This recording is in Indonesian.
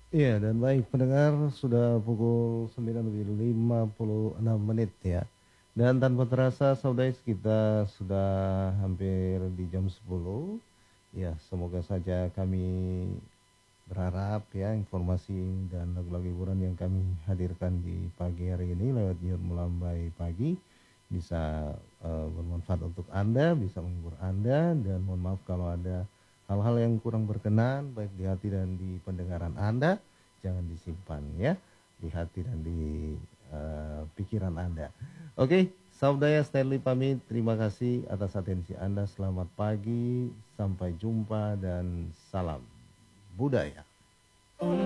Iya, dan baik pendengar sudah pukul 9 lebih 56 menit ya. Dan tanpa terasa saudara kita sudah hampir di jam 10. Ya, semoga saja kami berharap ya informasi dan lagu-lagu hiburan yang kami hadirkan di pagi hari ini lewat Yur Melambai Pagi bisa bermanfaat untuk Anda, bisa menghibur Anda, dan mohon maaf kalau ada hal-hal yang kurang berkenan baik di hati dan di pendengaran Anda, jangan disimpan ya di hati dan di pikiran Anda. Oke, Saudaya Stanley pamit. Terima kasih atas atensi Anda. Selamat pagi, sampai jumpa dan salam budaya.